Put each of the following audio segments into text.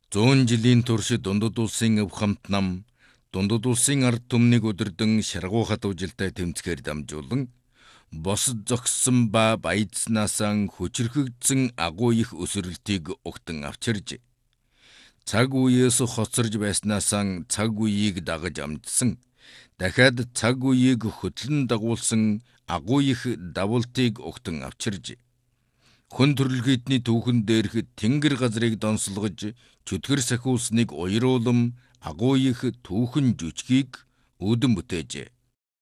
100 жилийн турш дундад улсын өв хамт нам, дундад улсын ард түмнийг өдөрдөн шаргуу хатуужилтай тэмцэхээр дамжуулан, босод зогссон ба баядснаасаа хүчрхэгдсэн агуу их өсвөрлтийг угтан авчирж, цаг үеэс хоцорж байснаасаа цаг үеийг дагаж амжсан, дахиад цаг үеийг хөтлөн дагуулсан агуу их давуултыг угтан авчирж, хүн төрөлхийдний түүхэн дээрх тэнгэр газрыг донслогож, чөтгөр сахиулсныг уйруулам агуу их түүхэн жүжгийг үүдэн бүтээжээ.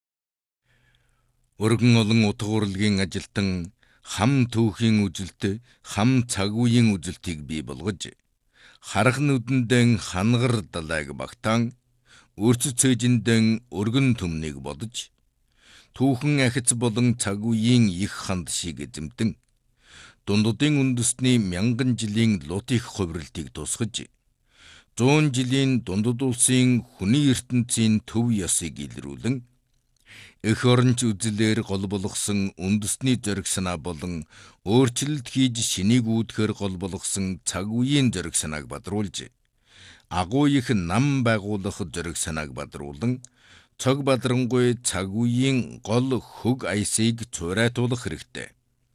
Өргөн олон утга урлагийн ажилтан хам түүхийн үжилт, хам цаг үеийн үжилтийг бий болгож, харах нүдэндээ хангар далайг багтаан, өрцөц цээжиндээ өргөн төмнийг бодож, түүхэн ахиц болон цаг үеийн их ханд шиг эзэмтэн, дундадын үндэсний 1000 жилийн лут их хувирлтыг тусгаж, 100 жилийн дундад улсын хүний ертөнцийн төв ёсыг илрүүлэн, эх оронч үзлээр гол болгосон үндэсний зориг санаа болон өөрчлөлт хийж шинийг үүдхээр гол болгосон цаг үеийн зориг санааг бадруулж, агуу их нам байгуулах зориг санааг бадруулан, цог бадрангуй цаг үеийн гол хөг аясыг цуурайтуулах хэрэгтэй.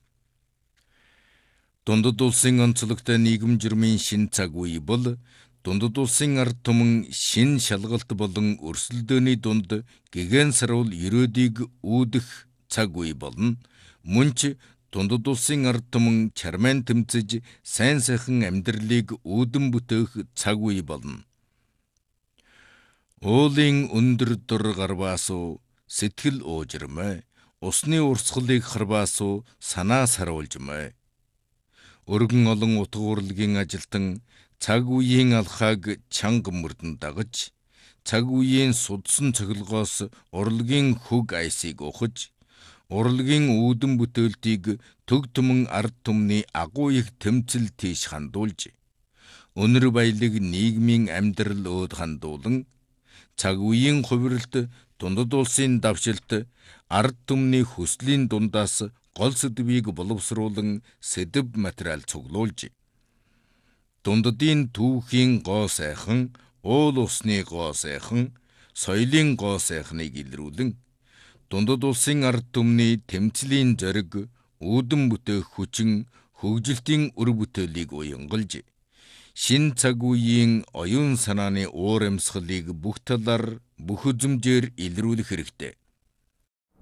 Дундад улсын онцлогтой нийгэм журмын шин цаг үе бол дундад улсын ард түмэн шин шалгалт болон өрсөлдөөний дунд гэгэн саруул ерөөдийг үүдэх цаг үе болно. Мөн ч дундад улсын ард түмэн чармайн тэмцэж сайн сайхан амьдралыг үүдэн бүтээх цаг үе болно. Уулын өндөр дур гарбаасуу сэтгэл уужирмай, усны урсгалыг харбаасуу санаа саруулжмай. Өргөн олон утга урлагийн ажилтан цаг үеийн алхааг чанга мөрдөн дагаж, цаг үеийн судсан цохилгоос урлагийн хөг аясыг ухаж, урлагийн үүдэн бүтээлтийг төг түмэн ард түмний агуу их тэмцэл тийш хандуулж, өнөр баялаг нийгмийн амьдрал өөд хандуулан, цаг үеийн хувирлт, дундад улсын давшилт, ард түмний хүслийн дундаас гол сэдвийг боловсруулан сэдв материал цуглуулж, дундадын түүхийн гоо сайхан, уул усны гоо сайхан, соёлын гоо сайхныг илрүүлэн, дундад улсын ард түмний тэмцлийн зориг, үүдэн бүтээх хүчин, хөгжилтийн өр бүтээлийг уянгалж, шин цаг үеийн оюун санааны уур амьсгалыг бүх талаар, бүх үзмжээр илрүүлэх хэрэгтэй.